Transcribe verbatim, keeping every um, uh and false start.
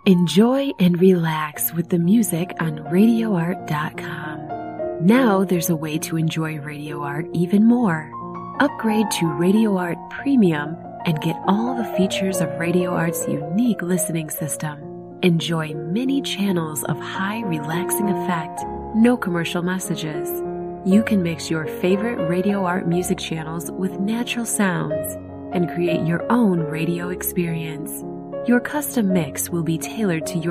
Enjoy and relax with the music on radio art dot com. Now there's a way to enjoy Radio Art even more. Upgrade to Radio Art Premium and get all the features of Radio Art's unique listening system. Enjoy many channels of high relaxing effect, no commercial messages. You can mix your favorite Radio Art music channels with natural sounds and create your own radio experience. Your custom mix will be tailored to your